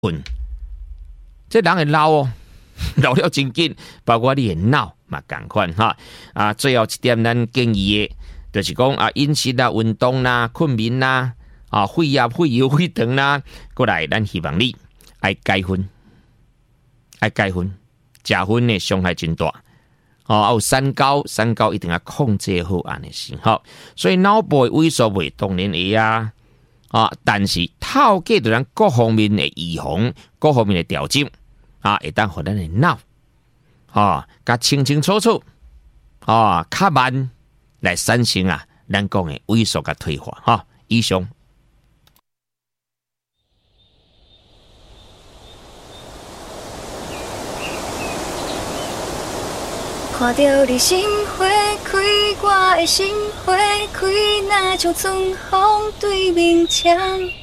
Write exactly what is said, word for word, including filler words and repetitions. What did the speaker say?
困，这人会老哦，老了真紧，包括你的脑嘛同款哈。啊，最后一点咱建议的，就是讲啊，饮食啦、运动啦、困眠啦、啊，血压、血油、血糖啦，过来，咱希望你爱戒烟，爱戒烟，食烟的伤害真大。哦，有三高，三高一定要控制好安尼先好。所以脑部萎缩袂当然会啊，啊，但是透过咱各方面的预防、各方面的调整啊，会当互咱的脑啊，甲清清楚楚啊，较慢来产生啊，咱讲的萎缩甲退化哈。以上。 看到你心花开，我的心花开，若像春风对面墙。